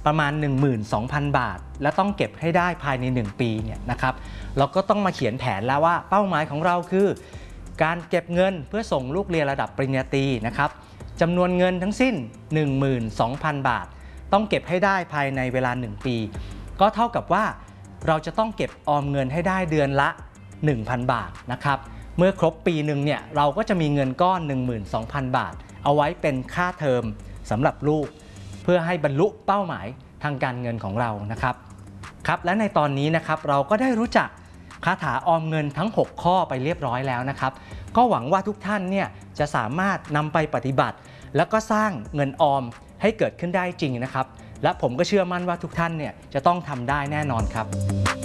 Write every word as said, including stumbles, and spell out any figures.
ประมาณ หนึ่งหมื่นสองพัน บาทและต้องเก็บให้ได้ภายในหนึ่งปีเนี่ยนะครับเราก็ต้องมาเขียนแผนแล้วว่าเป้าหมายของเราคือการเก็บเงินเพื่อส่งลูกเรียนระดับปริญญาตรีนะครับจำนวนเงินทั้งสิ้น หนึ่งหมื่นสองพัน บาทต้องเก็บให้ได้ภายในเวลาหนึ่งปีก็เท่ากับว่าเราจะต้องเก็บออมเงินให้ได้เดือนละ หนึ่งพัน บาทนะครับเมื่อครบปีหนึ่งเนี่ยเราก็จะมีเงินก้อน หนึ่งหมื่นสองพัน บาทเอาไว้เป็นค่าเทอมสำหรับลูกเพื่อให้บรรลุเป้าหมายทางการเงินของเรานะครับครับและในตอนนี้นะครับเราก็ได้รู้จักคาถาออมเงินทั้งหกข้อไปเรียบร้อยแล้วนะครับก็หวังว่าทุกท่านเนี่ยจะสามารถนำไปปฏิบัติแล้วก็สร้างเงินออมให้เกิดขึ้นได้จริงนะครับและผมก็เชื่อมั่นว่าทุกท่านเนี่ยจะต้องทำได้แน่นอนครับ